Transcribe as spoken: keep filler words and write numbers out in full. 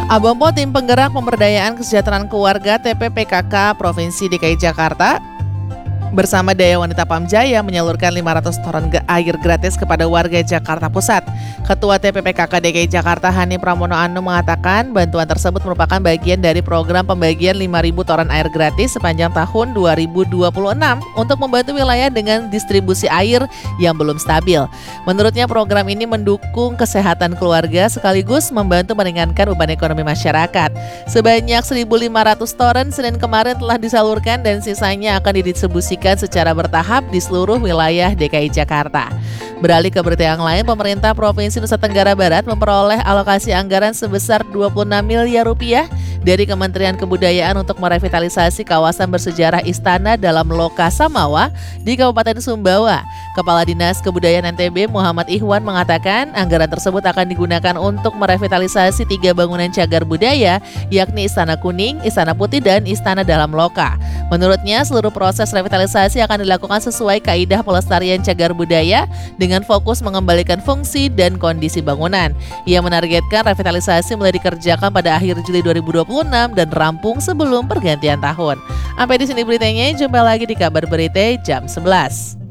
Abompo Tim Penggerak Pemberdayaan Kesejahteraan Keluarga T P P K K Provinsi D K I Jakarta bersama Daya Wanita Pamjaya menyalurkan lima ratus toren air gratis kepada warga Jakarta Pusat. Ketua T P P K K D K I Jakarta Hani Pramono Anung mengatakan bantuan tersebut merupakan bagian dari program pembagian lima ribu toren air gratis sepanjang tahun dua ribu dua puluh enam untuk membantu wilayah dengan distribusi air yang belum stabil. Menurutnya program ini mendukung kesehatan keluarga sekaligus membantu meringankan beban ekonomi masyarakat. Sebanyak seribu lima ratus toren Senin kemarin telah disalurkan dan sisanya akan didistribusikan secara bertahap di seluruh wilayah D K I Jakarta. Beralih ke berita yang lain, pemerintah Provinsi Nusa Tenggara Barat memperoleh alokasi anggaran sebesar dua puluh enam miliar rupiah dari Kementerian Kebudayaan untuk merevitalisasi kawasan bersejarah Istana dalam Loka Samawa di Kabupaten Sumbawa. Kepala Dinas Kebudayaan N T B Muhammad Ihwan mengatakan anggaran tersebut akan digunakan untuk merevitalisasi tiga bangunan cagar budaya, yakni Istana Kuning, Istana Putih, dan Istana Dalam Loka. Menurutnya, seluruh proses revitalisasi akan dilakukan sesuai kaidah pelestarian cagar budaya dengan fokus mengembalikan fungsi dan kondisi bangunan. Ia menargetkan revitalisasi mulai dikerjakan pada akhir Juli dua ribu dua puluh enam dan rampung sebelum pergantian tahun. Sampai di sini beritanya, jumpa lagi di kabar berita jam sebelas.